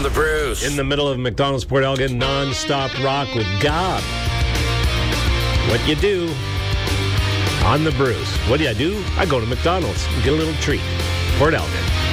the Bruce. In the middle of McDonald's Port Elgin, non-stop rock with God. What you do on the Bruce. What do I do? I go to McDonald's and get a little treat. Port Elgin.